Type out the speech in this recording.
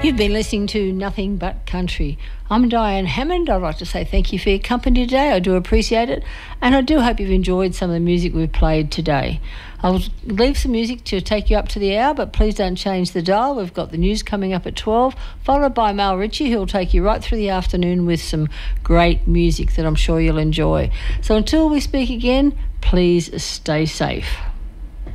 You've been listening to Nothing But Country. I'm Diane Hammond. I'd like to say thank you for your company today. I do appreciate it. And I do hope you've enjoyed some of the music we've played today. I'll leave some music to take you up to the hour, but please don't change the dial. We've got the news coming up at 12, followed by Mal Ritchie, who'll take you right through the afternoon with some great music that I'm sure you'll enjoy. So until we speak again, please stay safe.